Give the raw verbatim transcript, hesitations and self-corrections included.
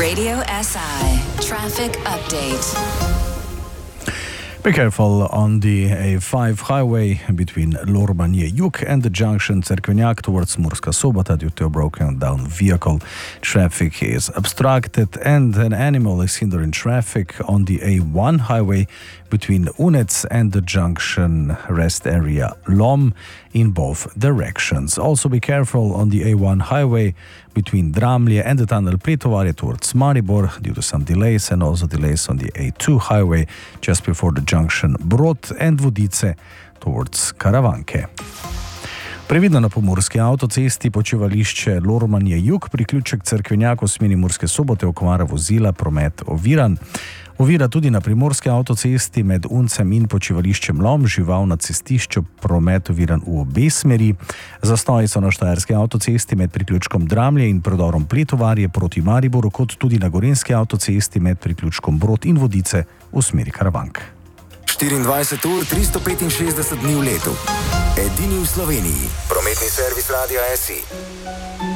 Radio S I traffic update. Be careful on the A five highway between Lormanje Jug and the junction Cerkvenjak towards Murska Sobota due to a broken down vehicle. Traffic is obstructed and an animal is hindering traffic on the A one highway between Unec and the junction rest area Lom in both directions. Also be careful on the A one highway between Dramlje and the tunnel Pletovarje towards Maribor due to some delays, and also delays on the A two highway just before the junction Brod and Vodice towards Karavanke. Previdno na pomurski avtocesti počivališče Lormanje Jug, priključek Cerkvenjak v smeri Murske Sobote, okvara vozila, promet oviran. Ovira tudi na primorski avtocesti med Uncem in počivališčem Lom, žival na cestišču, promet oviran v obe smeri. Zastoji so na štajerski avtocesti med priključkom Dramlje in prodorom Pletovarje proti Mariboru, kot tudi na gorenjski avtocesti med priključkom Brod in Vodice v smeri Karavank. štiriindvajset ur, tristo petinšestdeset dni v letu. Edini v Sloveniji. Prometni servis Radia S I.